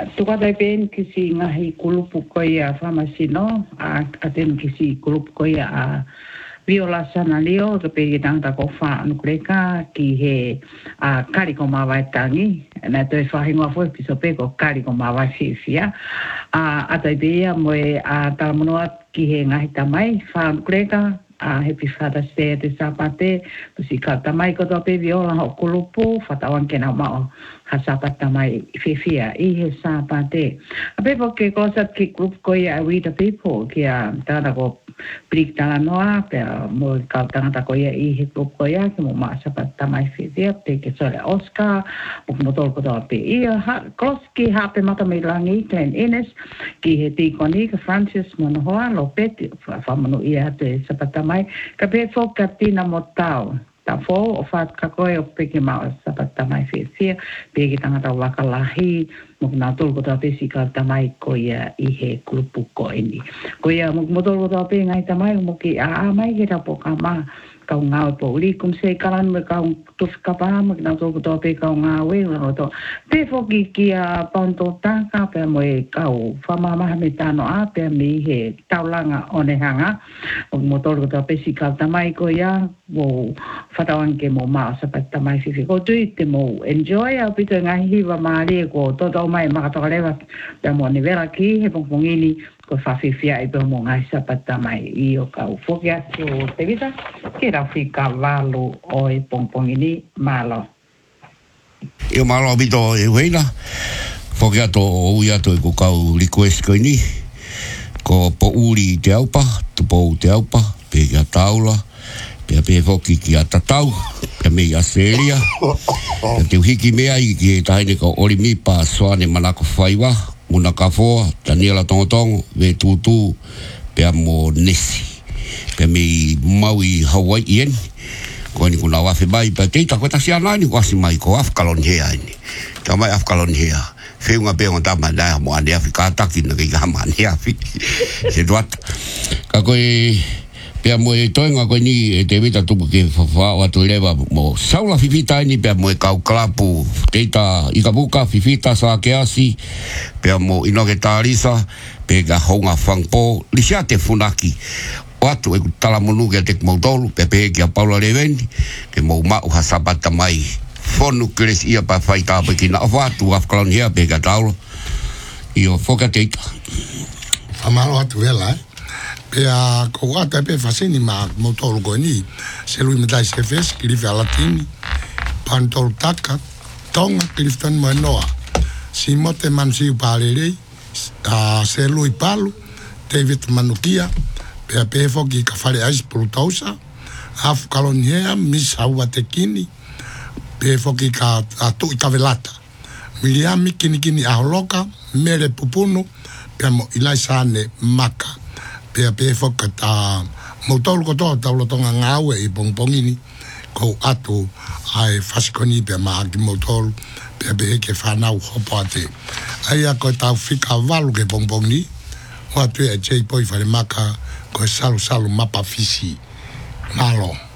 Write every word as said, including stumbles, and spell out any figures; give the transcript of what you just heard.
tukata ben kisi ngahi kulupu koia famasino a aten kisi kulupu koia a viola sana leo to pe tang ta ko fa nukreka ki he a kari ko mawai tangi na to fa hinga fo piso pe ko kari ko mawai fia a ata dia mo a ta mono ki he ngahi tamai fa nukreka a happy Father's Day te sapate pusi kata mai ko to pe viola ho kulupu fatawan kena ma ha sapata mai fifia i he sapate a pe po ke cosa ki group ko ya we the people ki a ta ko plik tala noa pe mo ka tanga ko ya i he group ko ya ki mo ma sapata mai fifia pe ke sole Oscar mo mo tol ko to pe i ha koski ha pe mata mai langi Glen Innes ki he ti koni ka Francis Monohoa Lopet fa mo i ha te sapata mai ka pe fo ka tina mo tau ta fo o fa ka ko e pe ke ma sapata mai fifia pe ki tanga ta wakalahi mo na tol ko ta pe si ka ta mai ko ya i he grupo ko ini ko ya mo mo tol ko ta pe ngai ta mai mo ki a mai ke ta po ka ma ka nga po uli kum se kalan me ka to ka pa mo na tol ko ta pe ka nga we no to pe fo ki ki a panto ta ka pe mo e ka o fa ma ma me ta no a pe mi he taulanga one hanga mo tol ko ta pe si ka ta mai ko ya wo fatawan ke mo ma sa pa ta mai fi ko tu te mo enjoy a pito ngai hi va mari ko to to mai ma to leva pe mo ni vera ki he pong pongini ko fa fi fi ai pe mo ngai sa pa ta mai i o ka u fo ya to te vita ke ra fi cavallo o e pong pongini malo e malo bito e weina fo ya to o ya to ko ka request ko ni ko po uri te aupa to po te aupa pe ya taula pe pe foki ki atatau pe me ya seria te hiki me ai ki taine ko ori mi pa soane manako faiwa una ka fo Daniela Tongotong ve tutu pe mo nesi pe me maui Hawaiian ko ni kuna wa fe bai pe te ta ko ta sia nani ko asi mai ko afkalon hea ni ta mai afkalon hea fe unha pe on ta manda mo ande afika ta ki no ki ga mani afi se doat ka ko pea mo e toenga koe ni e te vita tupu ke whawha watu lewa mo saula fifita ni pea mo e kau klapu teita i ka buka fifita sa ke asi pea mo inoke tarisa pe ka honga whangpo lisia te funaki watu e tala monu ke te kmautolu pe pe ke a Paula Levendi ke mo mau ha sabata mai fonu kres ia pa whaita pe ki na watu afkalon hea pe ka taulo i o whoka teita whamalo atu vela eh pea ko ata pe fasini ma motor ko ni se lui metai se fes ki fa latini pantol taka tonga Clifton Manoa si mote man si palele a se lui palu David Manukia pea pe fo ki ka fale ais pultosa af kalonia mis awa tekini pe fo ki ka atu ka velata Miliami kini kini aholoka mere pupunu pe mo ilaisane maka pea pe foka ta motor ko to ta lo tonga ngawe i pongpongini ko atu ai fasikoni pe ma ki motor pe pe ke fana u hopate ai ko ta fika valu ke pongpongni wa pe e chei poi fare maka ko salu salu mapa fisi malo